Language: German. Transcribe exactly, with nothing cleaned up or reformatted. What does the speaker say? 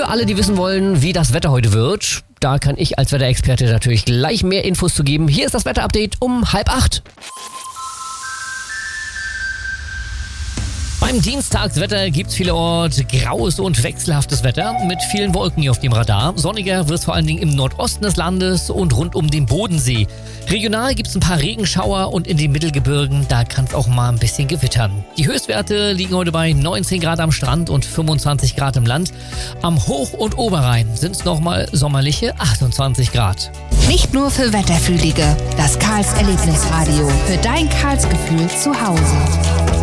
Für alle, die wissen wollen, wie das Wetter heute wird, da kann ich als Wetterexperte natürlich gleich mehr Infos zu geben. Hier ist das Wetterupdate um halb acht. Beim Dienstagswetter gibt es vielerorts graues und wechselhaftes Wetter mit vielen Wolken hier auf dem Radar. Sonniger wird es vor allen Dingen im Nordosten des Landes und rund um den Bodensee. Regional gibt es ein paar Regenschauer und in den Mittelgebirgen, da kann es auch mal ein bisschen gewittern. Die Höchstwerte liegen heute bei neunzehn Grad am Strand und fünfundzwanzig Grad im Land. Am Hoch- und Oberrhein sind es nochmal sommerliche achtundzwanzig Grad. Nicht nur für Wetterfühlige, das Karls Erlebnisradio. Für dein Karlsgefühl zu Hause.